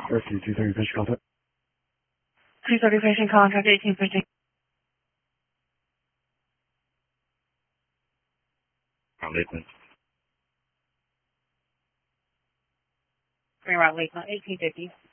Rescue 230, patient contact. 230 patient contact 1850. Lakeland. Bring around Lakeland 1850.